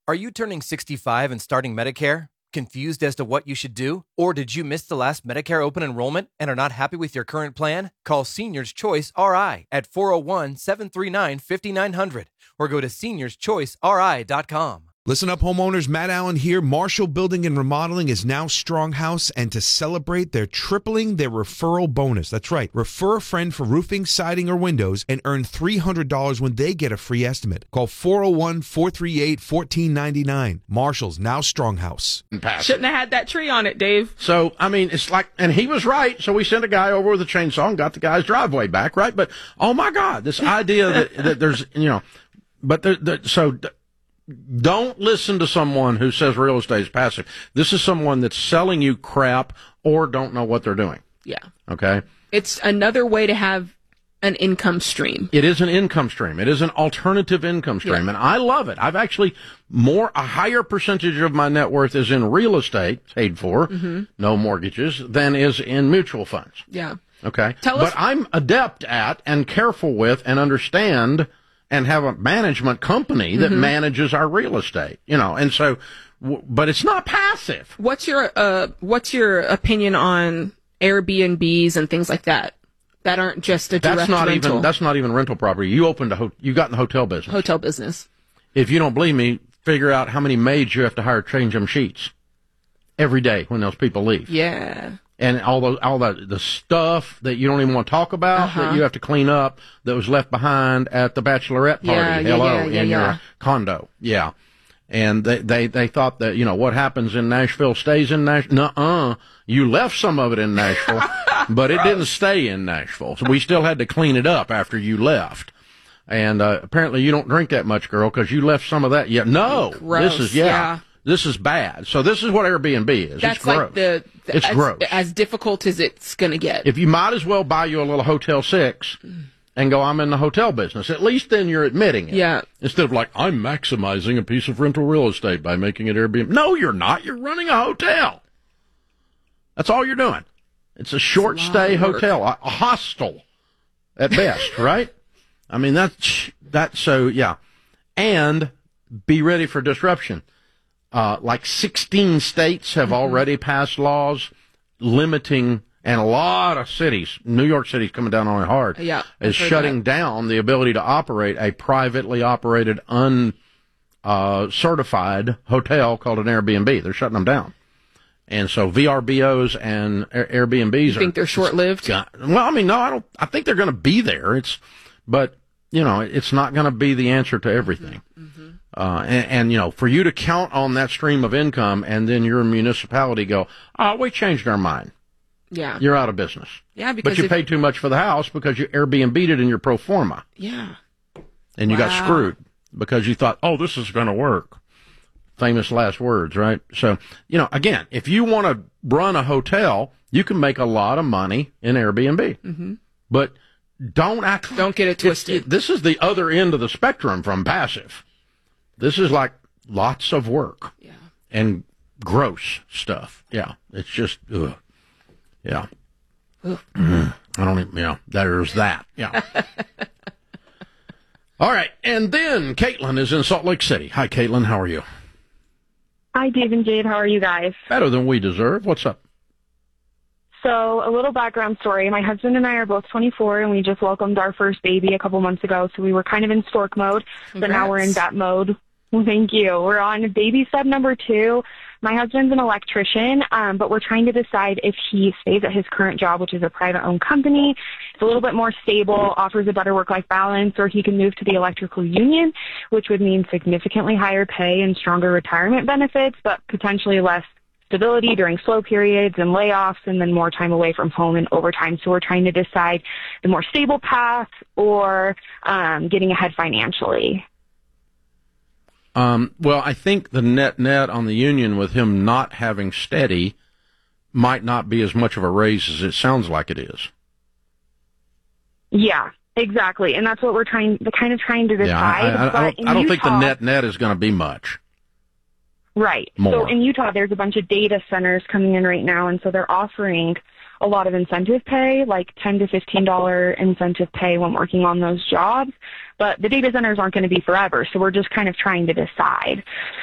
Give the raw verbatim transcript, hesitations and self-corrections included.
Are you turning sixty-five and starting Medicare? Confused as to what you should do? Or did you miss the last Medicare open enrollment and are not happy with your current plan? Call Seniors Choice R I at four oh one, seven three nine, five nine zero zero or go to seniors choice r i dot com. Listen up, homeowners. Matt Allen here. Marshall Building and Remodeling is now Stronghouse, and to celebrate, they're tripling their referral bonus. That's right. Refer a friend for roofing, siding, or windows and earn three hundred dollars when they get a free estimate. Call four oh one, four three eight, one four nine nine. Marshall's now Stronghouse. Shouldn't have had that tree on it, Dave. So, I mean, it's like, and he was right, so we sent a guy over with a chainsaw and got the guy's driveway back, right? But, oh my God, this idea that, that there's, you know, but there, there, so... Don't listen to someone who says real estate is passive. This is someone that's selling you crap or don't know what they're doing. Yeah. Okay? It's another way to have an income stream. It is an income stream. It is an alternative income stream. Yeah. And I love it. I've actually more, a higher percentage of my net worth is in real estate, paid for, mm-hmm. no mortgages, than is in mutual funds. Yeah. Okay? Tell but us- I'm adept at and careful with and understand and have a management company that mm-hmm. manages our real estate, you know, and so, w- but it's not passive. What's your, uh, what's your opinion on Airbnbs and things like that? That aren't just a direct that's not rental. Even, that's not even rental property. You opened a, ho- you got in the hotel business. Hotel business. If you don't believe me, figure out how many maids you have to hire to change them sheets every day when those people leave. Yeah. And all the all the the stuff that you don't even want to talk about uh-huh. that you have to clean up that was left behind at the bachelorette party. Yeah, Hello, yeah, yeah, in yeah. your condo. Yeah. And they, they, they thought that, you know, what happens in Nashville stays in Nashville. Nuh-uh. You left some of it in Nashville, but it didn't stay in Nashville. So we still had to clean it up after you left. And uh, apparently you don't drink that much, girl, because you left some of that. Yeah, no. Gross. This is, yeah. yeah. This is bad. So this is what Airbnb is. That's it's like gross. the, the it's as, gross. as difficult as it's going to get. If you might as well buy you a little Hotel six and go, I'm in the hotel business. At least then you're admitting it. Yeah. Instead of like, I'm maximizing a piece of rental real estate by making it Airbnb. No, you're not. You're running a hotel. That's all you're doing. It's a short it's a stay hotel, a, a hostel at best, right? I mean, that's, that's so, yeah. And be ready for disruption. Uh, like sixteen states have mm-hmm. already passed laws limiting, and a lot of cities, New York City's coming down on it hard, yeah, is shutting that. down the ability to operate a privately operated, uncertified uh, hotel called an Airbnb. They're shutting them down. And so V R B Os and Airbnbs you think are, they're short-lived? Well, I mean, no, I don't. I think they're going to be there. It's, but you know, it's not going to be the answer to everything. Mm-hmm. Uh, and, and, you know, for you to count on that stream of income and then your municipality go, oh, we changed our mind. Yeah. You're out of business. Yeah, because But you if, paid too much for the house because you Airbnb'd it in your pro forma. Yeah. And you wow. got screwed because you thought, oh, this is going to work. Famous last words, right? So, you know, again, if you want to run a hotel, you can make a lot of money in Airbnb. Mm-hmm. But don't act. Don't get it twisted. It, it, this is the other end of the spectrum from passive. This is like lots of work. Yeah. And gross stuff. Yeah. It's just, ugh. Yeah. Ugh. I don't even, yeah, there's that. Yeah. All right. And then Caitlin is in Salt Lake City. Hi, Caitlin. How are you? Hi, Dave and Jade. How are you guys? Better than we deserve. What's up? So, a little background story. My husband and I are both twenty-four, and we just welcomed our first baby a couple months ago, so we were kind of in stork mode, Congrats. but now we're in that mode. Well, thank you. We're on baby step number two. My husband's an electrician, um, but we're trying to decide if he stays at his current job, which is a private-owned company. It's a little bit more stable, offers a better work-life balance, or he can move to the electrical union, which would mean significantly higher pay and stronger retirement benefits, but potentially less stability during slow periods and layoffs, and then more time away from home and overtime. So we're trying to decide the more stable path or um, getting ahead financially. Um, well, I think the net net on the union with him not having steady might not be as much of a raise as it sounds like it is. Yeah, exactly. And that's what we're trying, kind of trying to decide. Yeah, I, I, but I don't, I don't think the net net is going to be much. Right. More. So in Utah, there's a bunch of data centers coming in right now, and so they're offering a lot of incentive pay, like ten to fifteen dollars incentive pay when working on those jobs. But the data centers aren't going to be forever, so we're just kind of trying to decide.